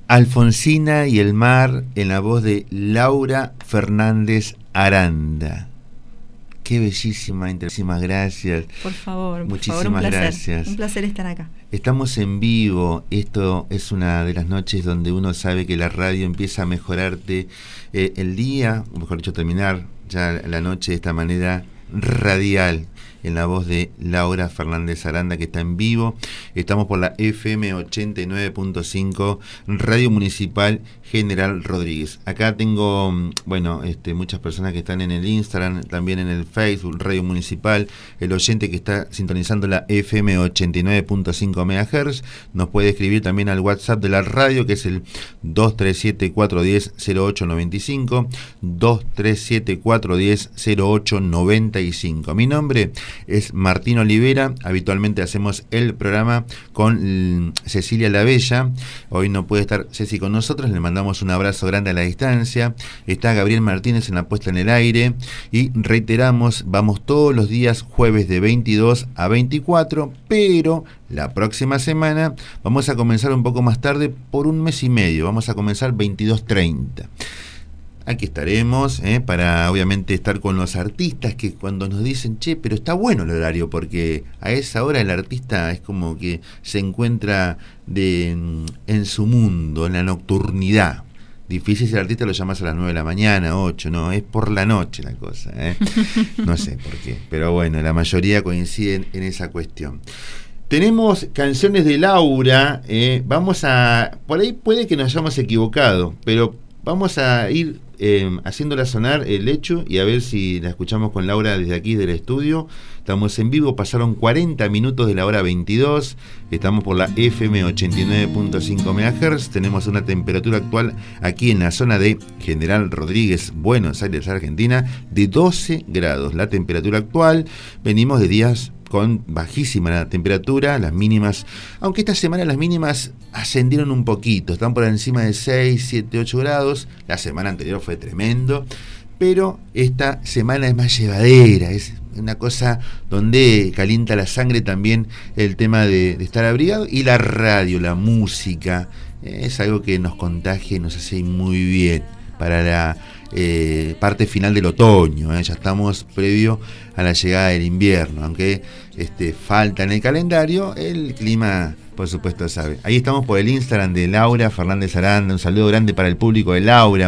Alfonsina y el mar, en la voz de Laura Fernández Aranda. Qué bellísima, muchísimas gracias. Por favor, muchísimas un placer, gracias. Un placer estar acá. Estamos en vivo. Esto es una de las noches donde uno sabe que la radio empieza a mejorarte el día, o mejor dicho, terminar ya la noche de esta manera radial, en la voz de Laura Fernández Aranda, que está en vivo. Estamos por la FM 89.5, Radio Municipal General Rodríguez. Acá tengo, muchas personas que están en el Instagram, también en el Facebook, Radio Municipal. El oyente que está sintonizando la FM 89.5 MHz nos puede escribir también al WhatsApp de la radio, que es el 237-410-0895, 237-410-0895. Mi nombre es Martín Olivera. Habitualmente hacemos el programa con Cecilia La Bella. Hoy no puede estar Ceci con nosotros, le mandamos un abrazo grande a la distancia. Está Gabriel Martínez en la puesta en el aire. Y reiteramos, vamos todos los días jueves de 22 a 24, pero la próxima semana vamos a comenzar un poco más tarde por un mes y medio. Vamos a comenzar 22:30. Aquí estaremos, para obviamente estar con los artistas, que cuando nos dicen, che, pero está bueno el horario, porque a esa hora el artista es como que se encuentra en su mundo, en la nocturnidad. Difícil si el artista lo llamas a las 9 de la mañana, 8, no, es por la noche la cosa, No sé por qué, pero bueno, la mayoría coinciden en esa cuestión. Tenemos canciones de Laura, por ahí puede que nos hayamos equivocado, pero vamos a ir haciéndola sonar el hecho y a ver si la escuchamos con Laura desde aquí del estudio. Estamos en vivo, pasaron 40 minutos de la hora 22, estamos por la FM 89.5 MHz, tenemos una temperatura actual aquí en la zona de General Rodríguez, Buenos Aires, Argentina, de 12 grados. La temperatura actual, venimos de días con bajísima la temperatura, las mínimas, aunque esta semana las mínimas ascendieron un poquito, están por encima de 6, 7, 8 grados, la semana anterior fue tremendo, pero esta semana es más llevadera, es una cosa donde calienta la sangre también el tema de estar abrigado, y la radio, la música, es algo que nos contagia y nos hace muy bien para la parte final del otoño, ya estamos previo a la llegada del invierno, aunque falta en el calendario, el clima por supuesto sabe. Ahí estamos por el Instagram de Laura Fernández Aranda, un saludo grande para el público de Laura.